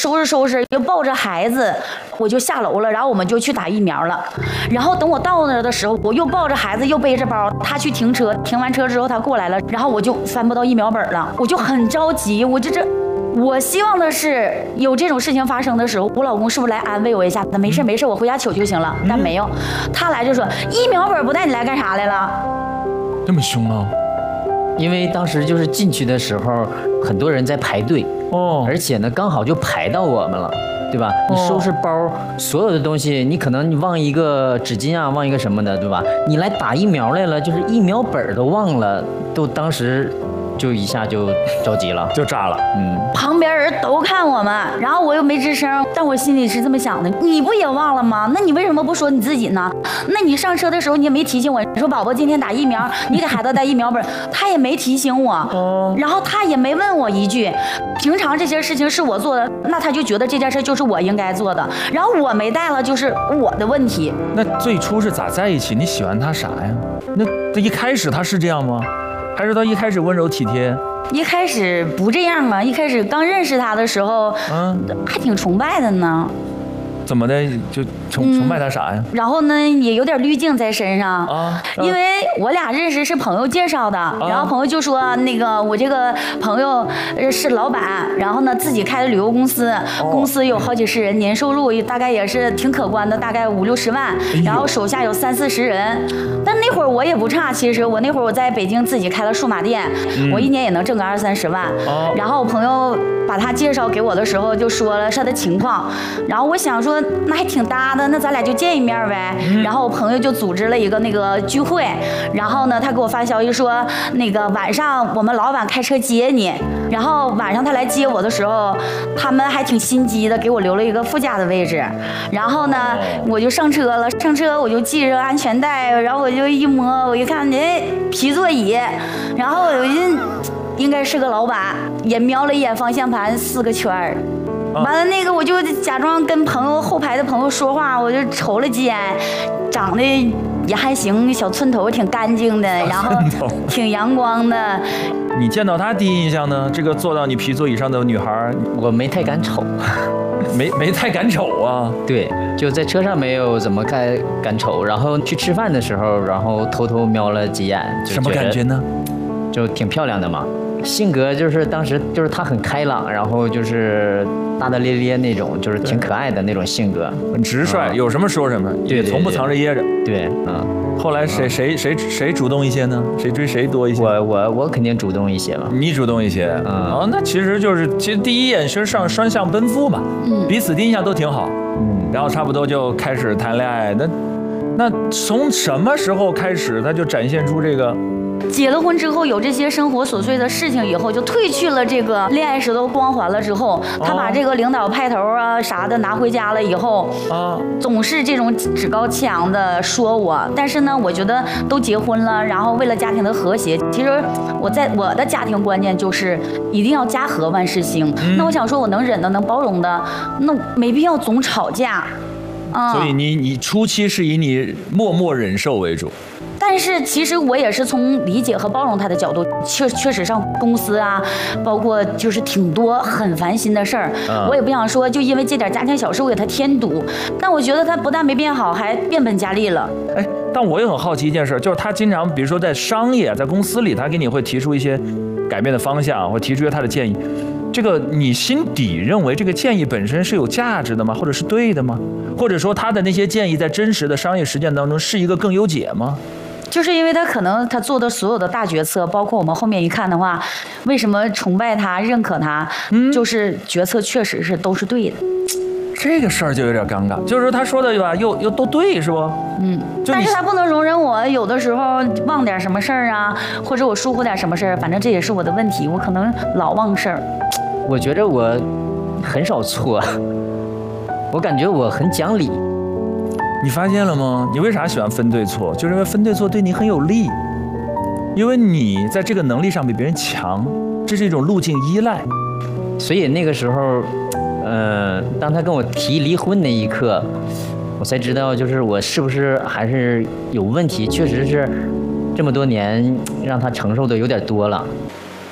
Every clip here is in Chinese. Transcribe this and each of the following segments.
收拾收拾，又抱着孩子，我就下楼了，然后我们就去打疫苗了。然后等我到那儿的时候，我又抱着孩子，又背着包，他去停车，停完车之后他过来了，然后我就翻不到疫苗本了，我就很着急，我希望的是有这种事情发生的时候，我老公是不是来安慰我一下？他没事没事，我回家取就行了。但没有，他来就说疫苗本不带你来干啥来了？ 这么凶啊？ 因为当时就是进去的时候，很多人在排队哦， 而且呢刚好就排到我们了，对吧？你收拾包，所有的东西，你可能你忘一个纸巾啊，忘一个什么的，对吧？你来打疫苗来了，就是疫苗本都忘了，都当时就一下就着急了， 就炸了。 旁边人都看我们，然后我又没吱声，但我心里是这么想的：你不也忘了吗？那你为什么不说你自己呢？那你上车的时候你也没提醒我，你说宝宝今天打疫苗，你给孩子带疫苗本，他也没提醒我，然后他也没问我一句。平常这些事情是我做的，那他就觉得这件事就是我应该做的，然后我没带了就是我的问题。 那最初是咋在一起？你喜欢他啥呀？那一开始他是这样吗？还是他一开始温柔体贴？ 一开始不这样啊，一开始刚认识他的时候，还挺崇拜的呢。 怎么的？就崇拜他啥呀？ 然后呢，也有点滤镜在身上因为我俩认识是朋友介绍的，然后朋友就说那个我这个朋友是老板，然后呢自己开的旅游公司，公司有好几十人，年收入大概也是挺可观的，大概50-60万，然后手下有30-40人。但那会儿我也不差，其实我那会儿我在北京自己开了数码店，我一年也能挣个20-30万。然后我朋友把他介绍给我的时候就说了他的情况，然后我想说那还挺搭的，那咱俩就见一面呗。然后我朋友就组织了一个那个聚会，然后呢他给我发消息说那个晚上我们老板开车接你，然后晚上他来接我的时候，他们还挺心机的，给我留了一个副驾的位置。然后呢我就上车了，上车我就系着安全带，然后我就一摸，我一看皮座椅，然后我就应该是个老板，也瞄了一眼方向盘4个圈儿。完了那个我就假装跟朋友后排的朋友说话，我就瞅了几眼，长得也还行，小寸头挺干净的，然后挺阳光的。 你见到他第一印象呢？这个坐到你皮座椅上的女孩， 我没太敢瞅， 没太敢瞅啊。 对，就在车上没有怎么敢瞅，然后去吃饭的时候，然后偷偷瞄了几眼， 什么感觉呢？ 就挺漂亮的嘛。性格就是当时就是他很开朗，然后就是大大咧咧那种，就是挺可爱的那种性格， 很直率，有什么说什么， 对， 从不藏着掖着。 对， 后来谁主动一些呢？谁追谁多一些？ 我肯定主动一些嘛。 你主动一些，那其实第一眼是上双向奔赴嘛，彼此第一印象都挺好，然后差不多就开始谈恋爱。那从什么时候开始他就展现出这个？ 结了婚之后有这些生活琐碎的事情以后，就褪去了这个恋爱时的光环了之后，他把这个领导派头啊啥的拿回家了以后，总是这种趾高气扬的说我。但是呢，我觉得都结婚了，然后为了家庭的和谐，其实我的家庭观念就是一定要家和万事兴。那我想说，我能忍的，能包容的，那没必要总吵架。 所以你初期是以你默默忍受为主。 但是其实我也是从理解和包容他的角度，确实上公司啊，包括就是挺多很烦心的事儿，我也不想说就因为这点家庭小事我给他添堵，但我觉得他不但没变好，还变本加厉了。 但我也很好奇一件事，就是他经常比如说在商业在公司里，他给你会提出一些改变的方向，或提出他的建议，这个你心底认为这个建议本身是有价值的吗？或者是对的吗？或者说他的那些建议在真实的商业实践当中是一个更优解吗？ 就是因为他可能他做的所有的大决策，包括我们后面一看的话，为什么崇拜他、认可他，就是决策确实是都是对的。 这个事儿就有点尴尬，就是他说的吧，又都对，是不？ 但是他不能容忍我有的时候忘点什么事儿啊，或者我疏忽点什么事儿，反正这也是我的问题，我可能老忘事儿。 我觉得我很少错，我感觉我很讲理。 你发现了吗？你为啥喜欢分对错？就是因为分对错对你很有利，因为你在这个能力上比别人强，这是一种路径依赖。 所以那个时候，当他跟我提离婚那一刻，我才知道，就是我是不是还是有问题，确实是这么多年让他承受的有点多了。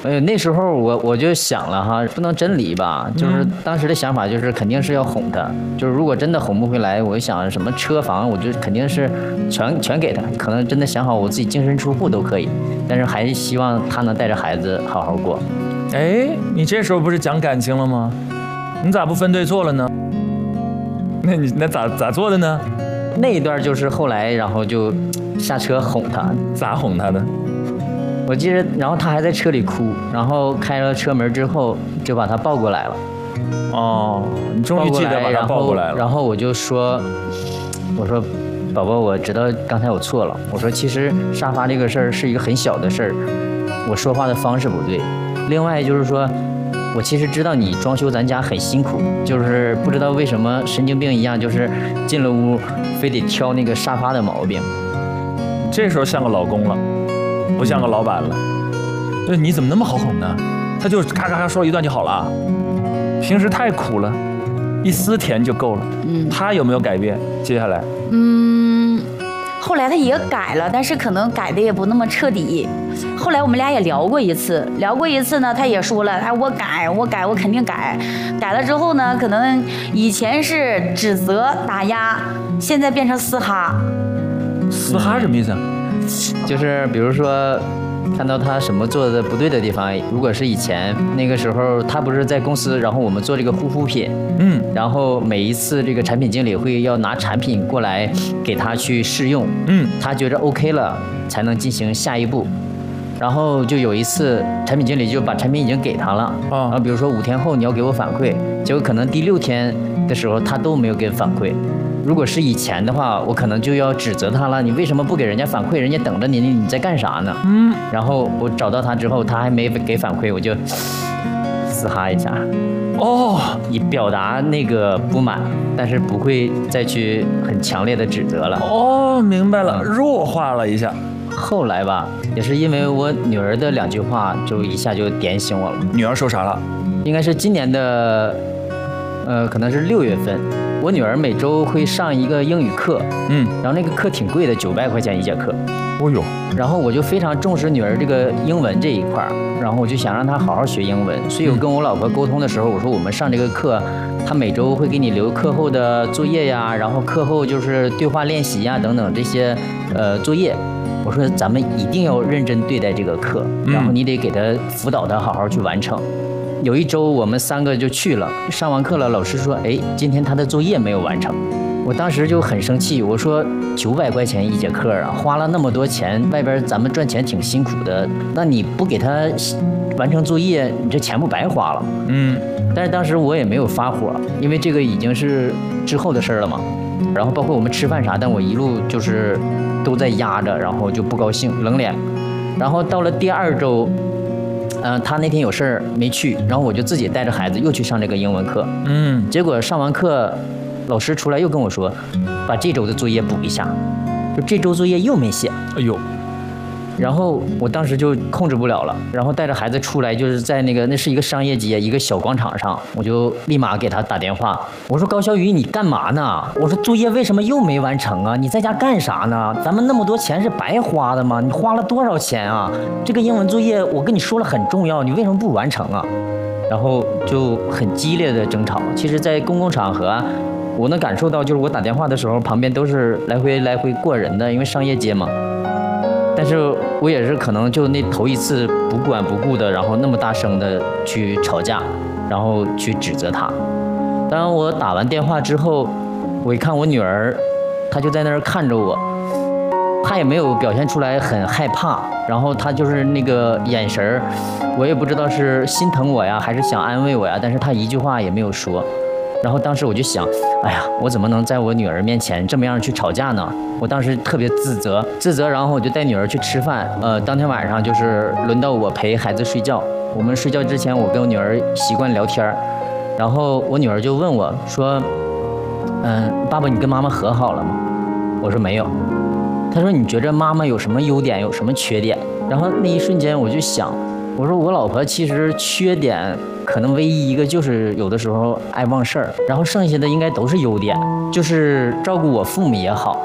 那时候我就想了哈，不能真离吧，就是当时的想法就是肯定是要哄他，就是如果真的哄不回来，我就想什么车房，我就肯定是全给他，可能真的想好我自己净身出户都可以，但是还是希望他能带着孩子好好过。 哎，你这时候不是讲感情了吗？你咋不分对错了呢？那你咋做的呢？ 那一段就是后来，然后就下车哄他。 咋哄他的？ 我记得，然后他还在车里哭，然后开了车门之后就把他抱过来了。 哦，你终于记得把他抱过来了。 然后我就说，我说，宝宝，我知道刚才我错了。我说其实沙发这个事儿是一个很小的事儿，我说话的方式不对。另外就是说，我其实知道你装修咱家很辛苦，就是不知道为什么神经病一样，就是进了屋非得挑那个沙发的毛病。 这时候像个老公了，不像个老板了。对，你怎么那么好哄呢？他就咔咔咔说一段就好了。平时太苦了，一丝甜就够了。他有没有改变？接下来， 后来他也改了，但是可能改的也不那么彻底。后来我们俩也聊过一次呢，他也说了，哎，我改，我肯定改。改了之后呢，可能以前是指责打压，现在变成嘶哈。 嘶哈什么意思？ 就是比如说，看到他什么做的不对的地方，如果是以前那个时候，他不是在公司，然后我们做这个护肤品，然后每一次这个产品经理会要拿产品过来给他去试用，他觉着 OK 了，才能进行下一步。然后就有一次，产品经理就把产品已经给他了，然后比如说5天后你要给我反馈，结果可能第6天的时候他都没有给反馈。如果是以前的话，我可能就要指责他了，你为什么不给人家反馈？人家等着你，你在干啥呢？然后我找到他之后，他还没给反馈，我就嘶哈一下，以表达那个不满，但是不会再去很强烈的指责了。 明白了，弱化了一下。 后来吧，也是因为我女儿的2句话，就一下就点醒我了。 女儿说啥了？ 应该是今年的，可能是6月份。我女儿每周会上一个英语课，然后那个课挺贵的，900块钱1节课。然后我就非常重视女儿这个英文这一块，然后我就想让她好好学英文。所以我跟我老婆沟通的时候，我说我们上这个课，她每周会给你留课后的作业呀，然后课后就是对话练习呀等等这些作业。我说咱们一定要认真对待这个课，然后你得给她辅导她好好去完成。有一周我们3个就去了，上完课了，老师说，哎，今天他的作业没有完成。我当时就很生气，我说900块钱1节课啊，花了那么多钱，外边咱们赚钱挺辛苦的，那你不给他完成作业，你这钱不白花了？但是当时我也没有发火，因为这个已经是之后的事了嘛。然后包括我们吃饭啥，但我一路就是都在压着，然后就不高兴，冷脸。然后到了第2周。他那天有事儿没去，然后我就自己带着孩子又去上这个英文课。结果上完课，老师出来又跟我说，把这周的作业补一下，就这周作业又没写。 哎呦！ 然后我当时就控制不了了，然后带着孩子出来，就是在那是一个商业街，一个小广场上，我就立马给他打电话，我说高小雨，你干嘛呢？我说作业为什么又没完成啊？你在家干啥呢？咱们那么多钱是白花的吗？你花了多少钱啊？这个英文作业我跟你说了很重要，你为什么不完成啊？然后就很激烈的争吵。其实，在公共场合，我能感受到，就是我打电话的时候，旁边都是来回过人的，因为商业街嘛。但是我也是可能就那头一次不管不顾的，然后那么大声的去吵架，然后去指责他。当我打完电话之后，我一看我女儿，她就在那儿看着我，她也没有表现出来很害怕，然后她就是那个眼神，我也不知道是心疼我呀，还是想安慰我呀，但是她一句话也没有说。然后当时我就想，哎呀，我怎么能在我女儿面前这么样去吵架呢？我当时特别自责，然后我就带女儿去吃饭。当天晚上就是轮到我陪孩子睡觉。我们睡觉之前，我跟我女儿习惯聊天，然后我女儿就问我说：“爸爸，你跟妈妈和好了吗？”我说没有。她说：“你觉着妈妈有什么优点，有什么缺点？”然后那一瞬间我就想，我说我老婆其实缺点可能唯一一个就是有的时候爱忘事儿，然后剩下的应该都是优点，就是照顾我父母也好，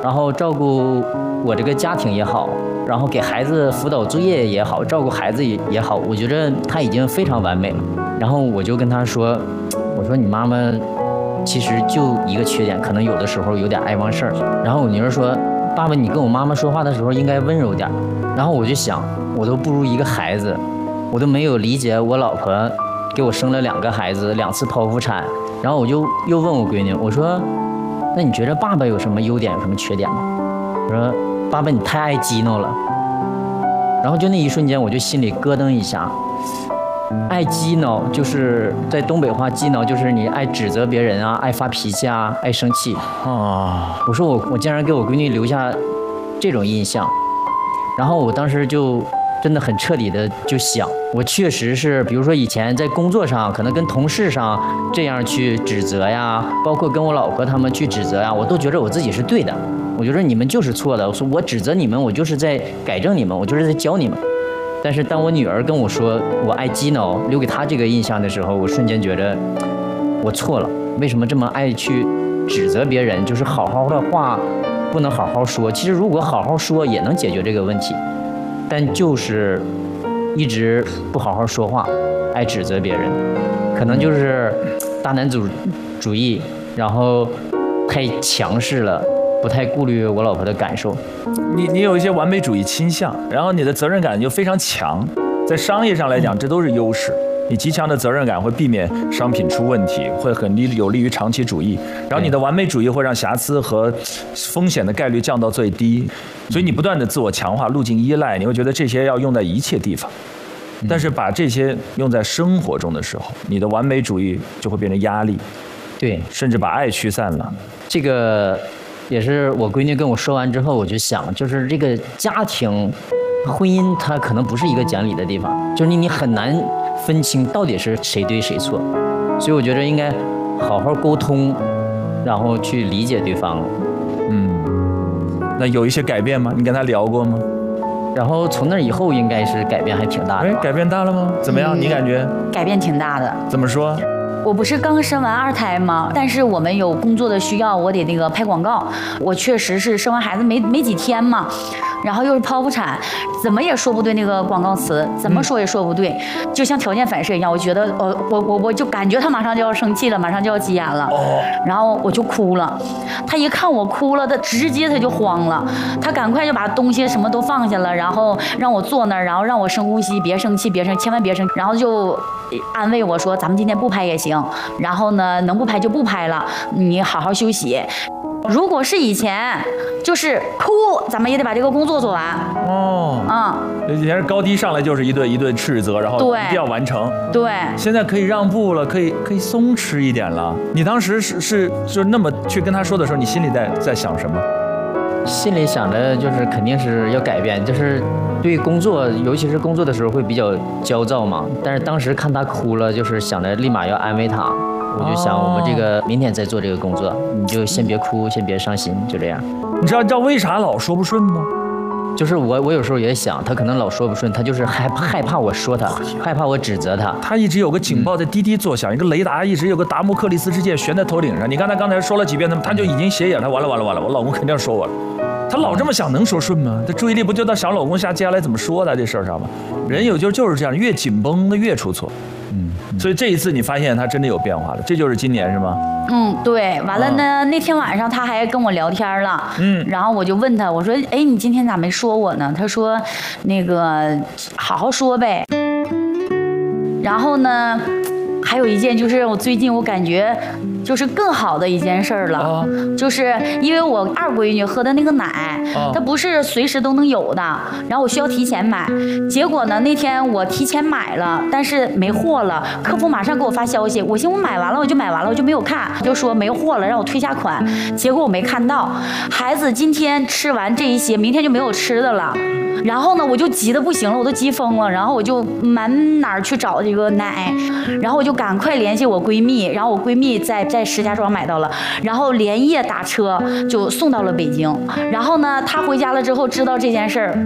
然后照顾我这个家庭也好，然后给孩子辅导作业也好，照顾孩子也好，我觉得他已经非常完美了。然后我就跟他说，我说你妈妈其实就一个缺点，可能有的时候有点爱忘事儿。然后我女儿说，爸爸你跟我妈妈说话的时候应该温柔点。然后我就想，我都不如一个孩子，我都没有理解我老婆给我生了2个孩子，2次剖腹产。然后我就又问我闺女，我说那你觉得爸爸有什么优点有什么缺点吗？我说爸爸你太爱激怒了。然后就那一瞬间我就心里咯噔一下，爱激恼就是在东北话，激恼就是你爱指责别人啊，爱发脾气啊，爱生气啊。我说我竟然给我闺女留下这种印象。然后我当时就真的很彻底的就想，我确实是，比如说以前在工作上，可能跟同事上这样去指责呀，包括跟我老婆他们去指责呀，我都觉得我自己是对的，我觉得你们就是错的。我说我指责你们，我就是在改正你们，我就是在教你们。但是当我女儿跟我说我爱激恼，留给她这个印象的时候，我瞬间觉得我错了。为什么这么爱去指责别人？就是好好的话不能好好说。其实如果好好说也能解决这个问题。但就是一直不好好说话，爱指责别人，可能就是大男子主义，然后太强势了，不太顾虑我老婆的感受。 你有一些完美主义倾向，然后你的责任感又非常强，在商业上来讲，这都是优势。你极强的责任感会避免商品出问题，会很有利于长期主义。然后你的完美主义会让瑕疵和风险的概率降到最低，所以你不断的自我强化、路径依赖，你会觉得这些要用在一切地方。但是把这些用在生活中的时候，你的完美主义就会变成压力， 对， 甚至把爱驱散了。 这个也是我闺女跟我说完之后，我就想，就是这个家庭、婚姻，它可能不是一个讲理的地方，就是你很难分清到底是谁对谁错，所以我觉得应该好好沟通，然后去理解对方。 那有一些改变吗？你跟他聊过吗？ 然后从那以后应该是改变还挺大的。 改变大了吗？怎么样？你感觉？ 改变挺大的。 怎么说？ 我不是刚生完2胎吗？但是我们有工作的需要，我得那个拍广告。我确实是生完孩子没几天嘛，然后又是剖腹产，怎么也说不对那个广告词，怎么说也说不对，就像条件反射一样。我觉得我就感觉他马上就要生气了，马上就要急眼了，然后我就哭了。他一看我哭了，他直接他就慌了，他赶快就把东西什么都放下了，然后让我坐那儿，然后让我深呼吸，别生气，千万别生气，然后就安慰我说咱们今天不拍也行，然后呢能不拍就不拍了，你好好休息。如果是以前，就是哭，咱们也得把这个工作做完。 以前是高低上来就是一顿斥责，然后一定要完成。 对， 现在可以让步了，可以松弛一点了。你当时是就那么去跟他说的时候，你心里在想什么？ 心里想着就是肯定是要改变，就是对工作，尤其是工作的时候会比较焦躁嘛。但是当时看他哭了，就是想着立马要安慰他。我就想，我们这个明天再做这个工作，你就先别哭，先别伤心，就这样。 你知道为啥老说不顺吗？ 就是我有时候也想，他可能老说不顺，他就是害怕我说他，害怕我指责他。 他一直有个警报在滴滴作响，一个雷达一直有个达摩克利斯之剑悬在头顶上。你看他刚才说了几遍，他就已经斜眼了，完了，我老公肯定要说我了。他老这么想，能说顺吗？他注意力不就到想老公下接下来怎么说的这事儿上吗？人就是这样，越紧绷的越出错。所以这一次你发现他真的有变化了，这就是今年是吗？ 对。完了呢，那天晚上他还跟我聊天了，然后我就问他，我说，哎，你今天咋没说我呢？他说，那个好好说呗。然后呢，还有一件就是我最近我感觉就是更好的一件事了，就是因为我二闺女喝的那个奶，它不是随时都能有的，然后我需要提前买。结果呢，那天我提前买了，但是没货了，客服马上给我发消息，我寻思我买完了我就买完了，我就没有看，就说没货了，让我退下款。结果我没看到，孩子今天吃完这一些，明天就没有吃的了。然后呢，我就急得不行了，我都急疯了，然后我就满哪儿去找这个奶，然后我就赶快联系我闺蜜，然后我闺蜜在石家庄买到了，然后连夜打车就送到了北京。然后呢，她回家了之后知道这件事儿，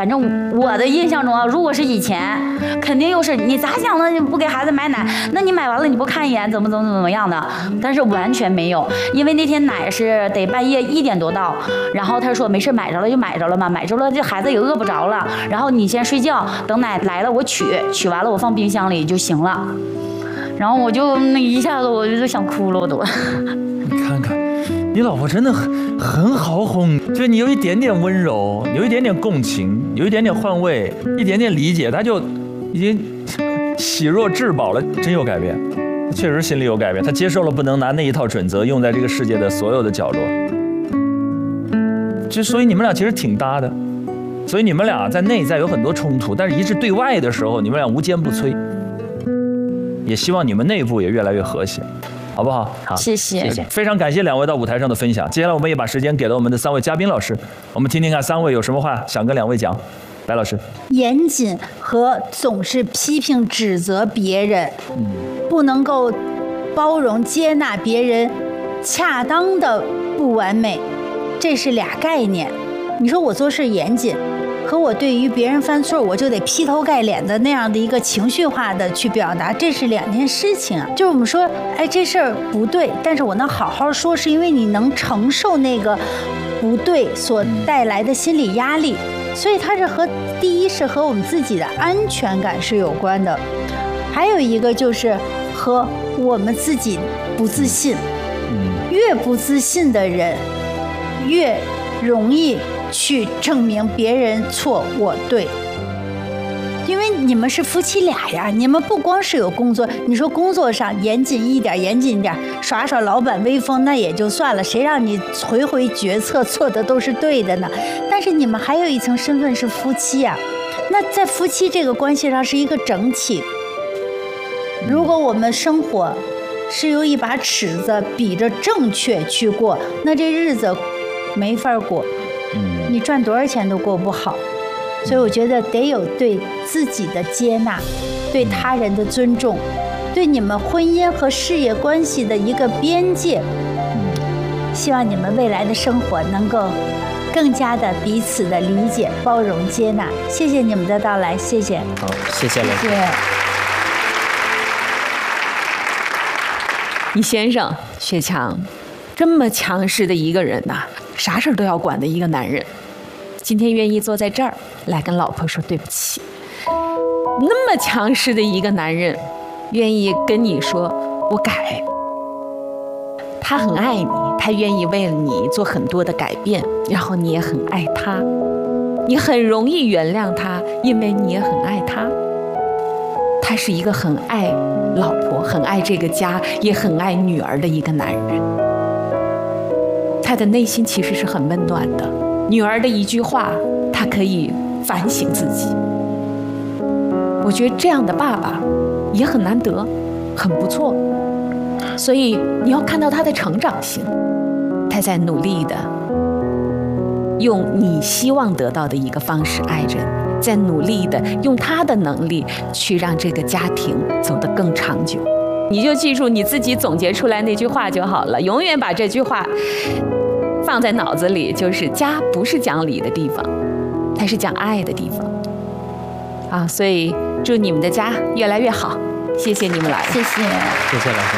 反正我的印象中啊，如果是以前，肯定又是你咋想的？你不给孩子买奶，那你买完了你不看一眼，怎么样的？但是完全没有，因为那天奶是得半夜1点多到，然后他说没事，买着了就买着了嘛，买着了这孩子也饿不着了，然后你先睡觉，等奶来了我取完了我放冰箱里就行了。然后我就那一下子我就想哭了，我都。 你看看，你老婆真的很好哄，就是你有一点点温柔，有一点点共情，有一点点换位，一点点理解，她就已经喜若至宝了，真有改变，确实心里有改变。她接受了不能拿那一套准则用在这个世界的所有的角落，所以你们俩其实挺搭的，所以你们俩在内在有很多冲突，但是一致对外的时候，你们俩无坚不摧。也希望你们内部也越来越和谐，好不好？好， 谢谢， 非常感谢2位到舞台上的分享。接下来我们也把时间给了我们的3位嘉宾老师，我们听听看3位有什么话想跟2位讲。白老师， 严谨和总是批评指责别人，不能够包容接纳别人恰当的不完美，这是俩概念。你说我做事严谨，和我对于别人犯错我就得劈头盖脸的那样的一个情绪化的去表达，这是2件事情啊。就是我们说，哎，这事儿不对，但是我能好好说，是因为你能承受那个不对所带来的心理压力，所以它是第一是和我们自己的安全感是有关的，还有一个就是和我们自己不自信。越不自信的人，越容易去证明别人错我对，因为你们是夫妻俩呀，你们不光是有工作，你说工作上严谨一点，耍耍老板威风那也就算了，谁让你回决策做的都是对的呢？但是你们还有一层身份是夫妻呀，那在夫妻这个关系上是一个整体。如果我们生活是用一把尺子比着正确去过，那这日子没法过。你赚多少钱都过不好，所以我觉得得有对自己的接纳，对他人的尊重，对你们婚姻和事业关系的一个边界。希望你们未来的生活能够更加的彼此的理解、包容、接纳。谢谢你们的到来，谢谢。 好，谢谢老师。 你先生薛强，这么强势的一个人呐，啥事儿都要管的一个男人，今天愿意坐在这儿来跟老婆说对不起。那么强势的一个男人，愿意跟你说我改。他很爱你，他愿意为了你做很多的改变，然后你也很爱他，你很容易原谅他，因为你也很爱他。他是一个很爱老婆、很爱这个家，也很爱女儿的一个男人。他的内心其实是很温暖的，女儿的一句话，他可以反省自己。我觉得这样的爸爸也很难得，很不错。所以你要看到他的成长性，他在努力的用你希望得到的一个方式爱着你，在努力的用他的能力去让这个家庭走得更长久。你就记住你自己总结出来那句话就好了，永远把这句话放在脑子里，就是家不是讲理的地方，它是讲爱的地方啊！所以祝你们的家越来越好，谢谢你们来， 谢谢， 谢谢老师。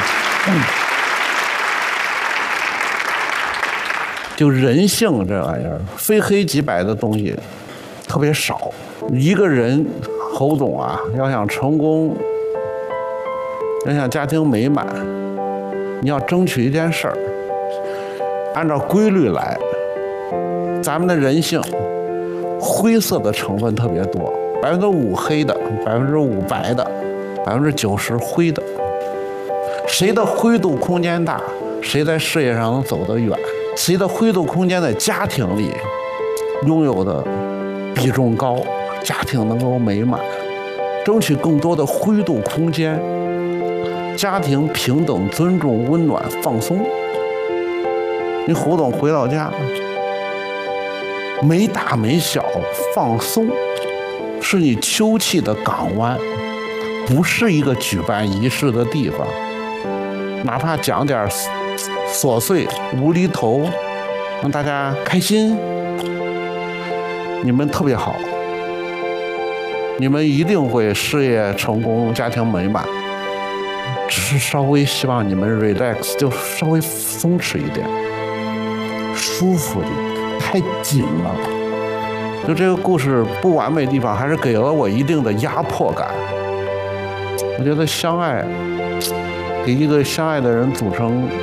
就人性这玩意儿，非黑即白的东西特别少。一个人，侯总啊，要想成功，要想家庭美满，你要争取一件事儿，按照规律来。咱们的人性，灰色的成分特别多，5%黑的，5%白的，90%灰的。谁的灰度空间大，谁在事业上能走得远。谁的灰度空间在家庭里拥有的比重高，家庭能够美满，争取更多的灰度空间，家庭平等、尊重、温暖、放松。你侯总回到家，没大没小，放松，是你休憩的港湾，不是一个举办仪式的地方。哪怕讲点琐碎无厘头，让大家开心，你们特别好， 你们一定会事业成功，家庭美满。只是稍微希望你们 relax， 就稍微松弛一点，舒服的，太紧了。就这个故事不完美的地方，还是给了我一定的压迫感。我觉得相爱，给一个相爱的人组成